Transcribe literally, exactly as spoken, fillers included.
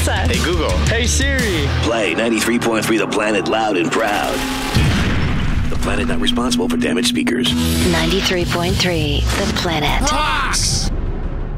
Alexa. Hey, Google. Hey, Siri. Play ninety-three point three The Planet loud and proud. The Planet not responsible for damaged speakers. ninety-three point three The Planet. Fox!